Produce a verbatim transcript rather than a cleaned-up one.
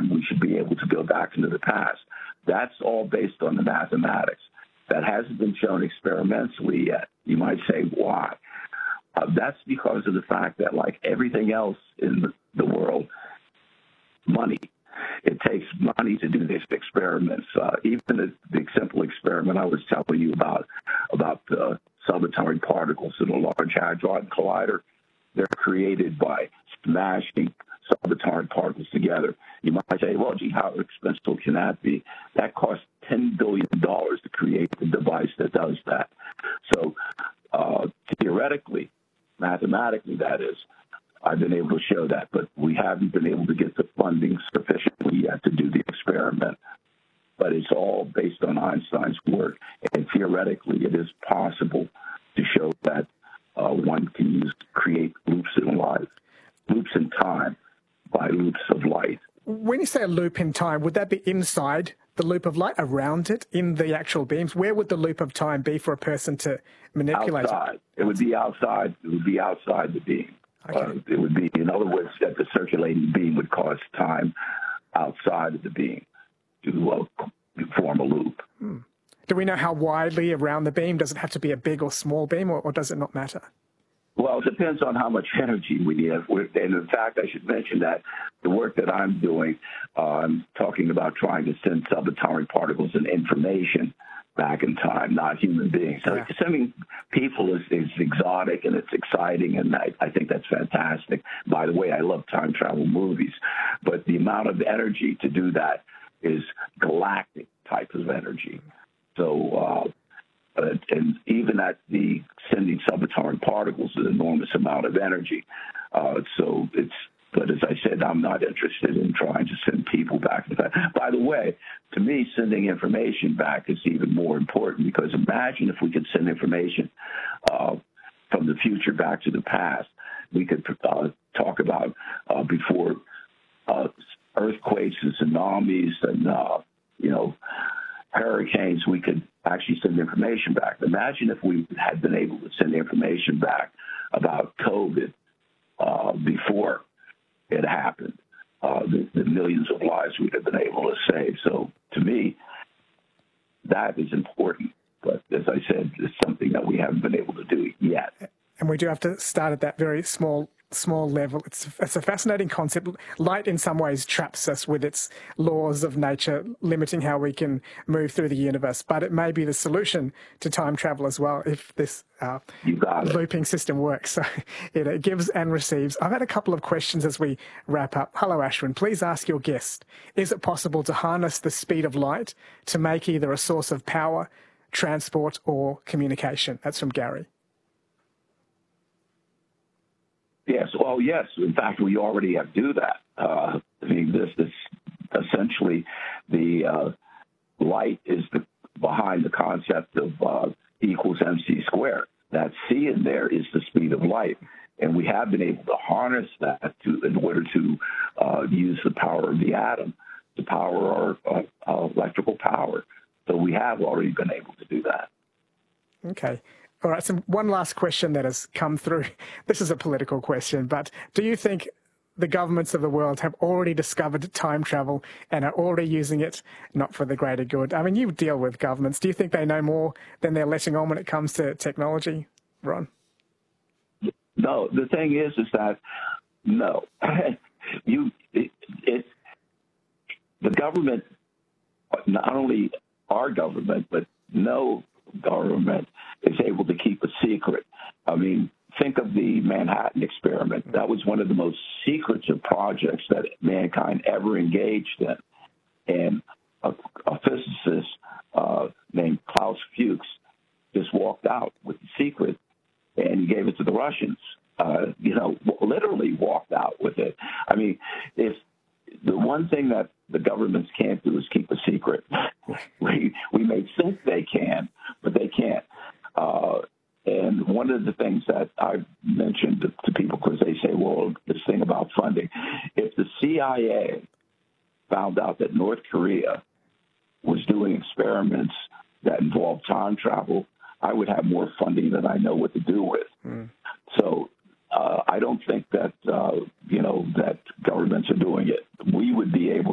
time, we should be able to go back into the past. That's all based on the mathematics. That hasn't been shown experimentally yet. You might say, why? Uh, that's because of the fact that, like everything else in the, the world, money. It takes money to do these experiments. Uh, even the, the simple experiment I was telling you about, about the subatomic particles in a Large Hadron Collider, they're created by smashing subatomic particles together. You might say, well, gee, how expensive can that be? That costs ten billion dollars to create the device that does that. So uh, theoretically, mathematically, that is, I've been able to show that, but we haven't been able to get the funding sufficiently yet to do the experiment. But it's all based on Einstein's work, and theoretically, it is possible to show that uh, one can use create loops in life, loops in time, by loops of light. When you say a loop in time, would that be inside the loop of light, around it, in the actual beams? Where would the loop of time be for a person to manipulate outside. it? It would be outside. It would be outside the beam. Okay. Uh, it would be, in other words, that the circulating beam would cause time outside of the beam to uh, form a loop. Hmm. Do we know how widely around the beam? Does it have to be a big or small beam, or, or does it not matter? Well, it depends on how much energy we need. And in fact, I should mention that the work that I'm doing, uh, I'm talking about trying to send subatomic particles and information back in time, not human beings. So Yeah. sending people is, is exotic and it's exciting, and I, I think that's fantastic. By the way, I love time travel movies, but the amount of energy to do that is galactic type of energy. So, uh, Uh, and even at the sending subatomic particles, an enormous amount of energy. Uh, so it's, but as I said, I'm not interested in trying to send people back to that. By the way, to me, sending information back is even more important, because imagine if we could send information uh, from the future back to the past. We could uh, talk about uh, before uh, earthquakes and tsunamis and, uh, you know, hurricanes, we could actually send information back. Imagine if we had been able to send information back about COVID uh, before it happened, uh, the, the millions of lives we'd have been able to save. So to me, that is important. But as I said, it's something that we haven't been able to do yet. And we do have to start at that very small small level. It's, it's a fascinating concept. Light in some ways traps us with its laws of nature, limiting how we can move through the universe. But it may be the solution to time travel as well if this uh, looping system works. So it, it gives and receives. I've had a couple of questions as we wrap up. Hello, Ashwin. Please ask your guest, is it possible to harness the speed of light to make either a source of power, transport, or communication? That's from Gary. Yes. Well, yes. In fact, we already have do that. Uh, I mean, this is essentially the uh, light is the, behind the concept of uh, E equals mc squared. That c in there is the speed of light, and we have been able to harness that to in order to uh, use the power of the atom to power our uh, uh, electrical power. So we have already been able to do that. Okay. All right, so one last question that has come through. This is a political question, but do you think the governments of the world have already discovered time travel and are already using it not for the greater good? I mean, you deal with governments. Do you think they know more than they're letting on when it comes to technology, Ron? No, the thing is, is that, no. you, it, it, the government, not only our government, but no government is able to keep a secret. I mean, think of the Manhattan experiment. That was one of the most secretive projects that mankind ever engaged in. And a, a physicist uh, named Klaus Fuchs just walked out with the secret, and he gave it to the Russians. Uh, you know, literally walked out with it. I mean, if the one thing that the governments can't do is keep a secret. we we may think they can, but they can't. Uh, and one of the things that I've mentioned to, to people, because they say, well, this thing about funding, if the C I A found out that North Korea was doing experiments that involved time travel, I would have more funding than I know what to do with. Mm. So uh, I don't think that, uh, you know, that governments are doing it. We would be able